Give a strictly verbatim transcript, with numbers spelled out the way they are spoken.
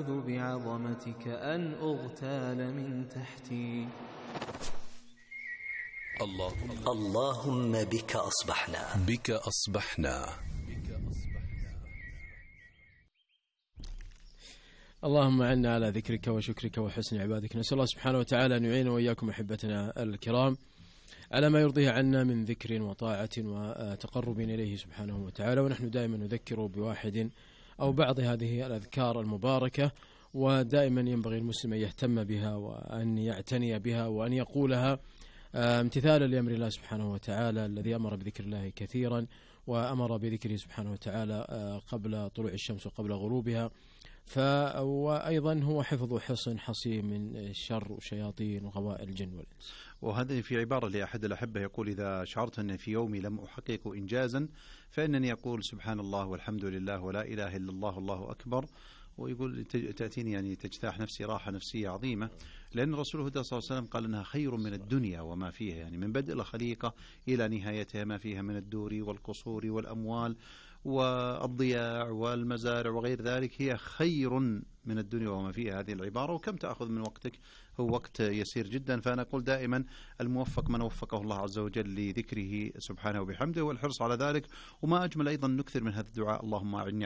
أعوذ بعظمتك أن أغتال من تحتي. اللهم, اللهم بك أصبحنا بك أصبحنا اللهم عنا على ذكرك وشكرك وحسن عبادك. نسأل الله سبحانه وتعالى أن يعين وإياكم أحبتنا الكرام على ما يرضيه عنا من ذكر وطاعة وتقرب إليه سبحانه وتعالى. ونحن دائما نذكر بواحد أو بعض هذه الأذكار المباركة، ودائما ينبغي المسلم أن يهتم بها وأن يعتني بها وأن يقولها امتثالا لأمر الله سبحانه وتعالى الذي أمر بذكر الله كثيرا، وأمر بذكره سبحانه وتعالى قبل طلوع الشمس وقبل غروبها. وأيضا هو حفظ حصن حصين من الشر وشياطين وغواء الجن والإنس. وهذه في عبارة لأحد الأحبة يقول: إذا شعرت أن في يومي لم أحقق إنجازا فإنني أقول سبحان الله والحمد لله ولا إله إلا الله الله أكبر. ويقول تأتيني يعني تجتاح نفسي راحة نفسية عظيمة، لأن الرسول صلى الله عليه وسلم قال إنها خير من الدنيا وما فيها، يعني من بدء الخليقة إلى نهايتها ما فيها من الدور والقصور والأموال والضياع والمزارع وغير ذلك هي خير من الدنيا وما فيها. هذه العبارة وكم تأخذ من وقتك؟ هو وقت يسير جدا. فأنا أقول دائما الموفق من وفقه الله عز وجل لذكره سبحانه وبحمده والحرص على ذلك. وما أجمل أيضا نكثر من هذا الدعاء: اللهم أعني